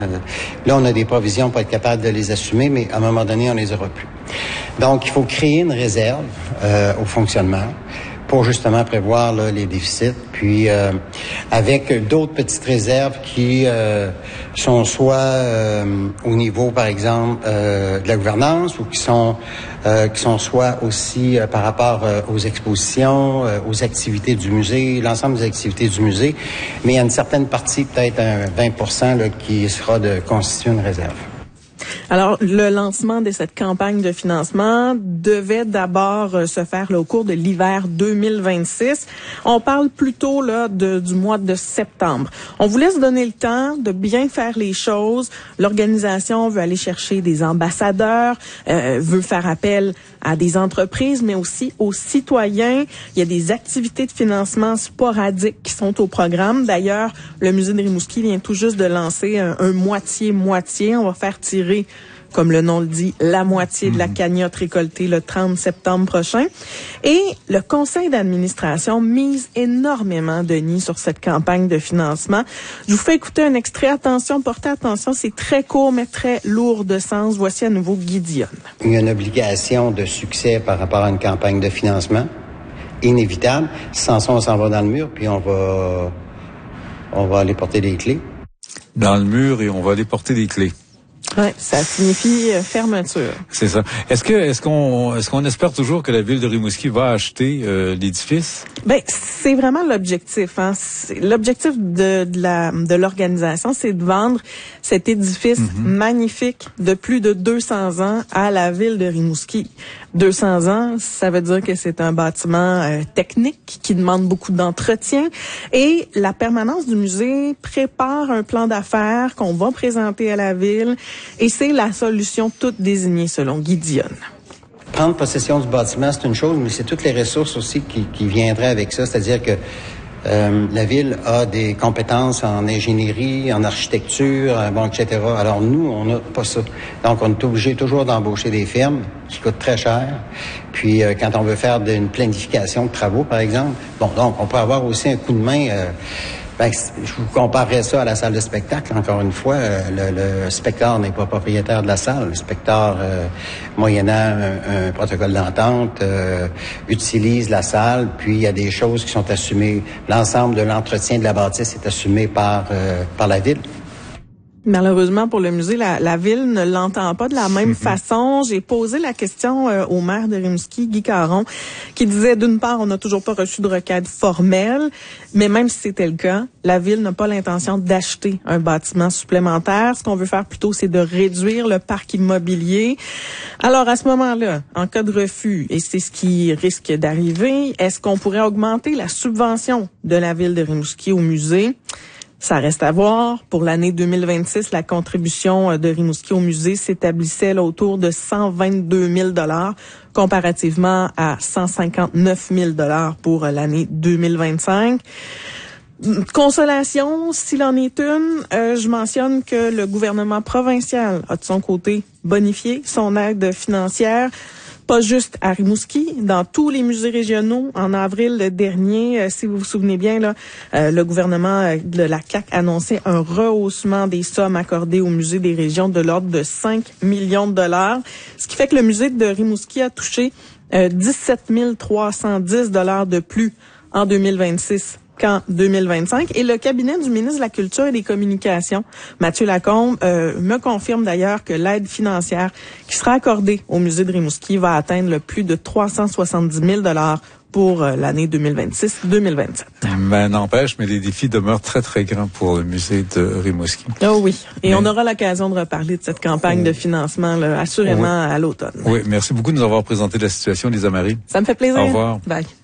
Là, on a des provisions pour être capable de les assumer, mais à un moment donné, on les aura plus. Donc, il faut créer une réserve au fonctionnement pour justement prévoir là, les déficits, puis avec d'autres petites réserves qui sont soit au niveau, par exemple, de la gouvernance ou qui sont soit aussi par rapport aux expositions, aux activités du musée, l'ensemble des activités du musée, mais il y a une certaine partie, peut-être un 20% là, qui sera de constituer une réserve. Alors, le lancement de cette campagne de financement devait d'abord se faire là, au cours de l'hiver 2026. On parle plutôt là du mois de septembre. On vous laisse donner le temps de bien faire les choses. L'organisation veut aller chercher des ambassadeurs, veut faire appel à des entreprises, mais aussi aux citoyens. Il y a des activités de financement sporadiques qui sont au programme. D'ailleurs, le musée de Rimouski vient tout juste de lancer un moitié-moitié. On va faire tirer, comme le nom le dit, la moitié de la cagnotte récoltée le 30 septembre prochain. Et le conseil d'administration mise énormément, Denis, sur cette campagne de financement. Je vous fais écouter un extrait. Attention, portez attention, c'est très court, mais très lourd de sens. Voici à nouveau Guy Dionne. Il y a une obligation de succès par rapport à une campagne de financement, inévitable. Sans ça, on s'en va dans le mur, puis on va aller porter des clés. Dans le mur, et on va aller porter des clés. Ouais, ça signifie fermeture. C'est ça. Est-ce qu'on espère toujours que la ville de Rimouski va acheter l'édifice? Ben, c'est vraiment l'objectif. Hein. L'objectif de l'organisation, c'est de vendre cet édifice magnifique de plus de 200 ans à la ville de Rimouski. 200 ans, ça veut dire que c'est un bâtiment technique qui demande beaucoup d'entretien. Et la permanence du musée prépare un plan d'affaires qu'on va présenter à la ville. Et c'est la solution toute désignée selon Guy Dionne. Prendre possession du bâtiment, c'est une chose, mais c'est toutes les ressources aussi qui viendraient avec ça. C'est-à-dire que la ville a des compétences en ingénierie, en architecture, bon, etc. Alors nous, on n'a pas ça. Donc, on est obligé toujours d'embaucher des firmes qui coûtent très cher. Puis, quand on veut faire une planification de travaux, par exemple, bon, donc, on peut avoir aussi un coup de main. Je vous comparerais ça à la salle de spectacle. Encore une fois, le spectateur n'est pas propriétaire de la salle. Le spectateur, moyennant un protocole d'entente, utilise la salle. Puis, il y a des choses qui sont assumées. L'ensemble de l'entretien de la bâtisse est assumé par la ville. Malheureusement pour le musée, la ville ne l'entend pas de la même façon. J'ai posé la question au maire de Rimouski, Guy Caron, qui disait d'une part, on n'a toujours pas reçu de requête formelle, mais même si c'était le cas, la ville n'a pas l'intention d'acheter un bâtiment supplémentaire. Ce qu'on veut faire plutôt, c'est de réduire le parc immobilier. Alors à ce moment-là, en cas de refus, et c'est ce qui risque d'arriver, est-ce qu'on pourrait augmenter la subvention de la ville de Rimouski au musée? Ça reste à voir. Pour l'année 2026, la contribution de Rimouski au musée s'établissait là, autour de 122 000 $ comparativement à 159 000 $ pour l'année 2025. Consolation, s'il en est une, je mentionne que le gouvernement provincial a de son côté bonifié son aide financière. Pas juste à Rimouski, dans tous les musées régionaux. En avril dernier, si vous vous souvenez bien, là, le gouvernement de la CAQ annonçait un rehaussement des sommes accordées aux musées des régions de l'ordre de 5 millions de $, ce qui fait que le musée de Rimouski a touché 17 310 $ de plus en 2026 qu'en 2025. Et le cabinet du ministre de la Culture et des Communications, Mathieu Lacombe, me confirme d'ailleurs que l'aide financière qui sera accordée au musée de Rimouski va atteindre le plus de 370 000 $ pour l'année 2026-2027. Ben, n'empêche, mais les défis demeurent très, très grands pour le musée de Rimouski. Oh oui. Et on aura l'occasion de reparler de cette campagne de financement, là, assurément à l'automne. Oui, merci beaucoup de nous avoir présenté la situation, Lisa Marie. Ça me fait plaisir. Au revoir. Bye.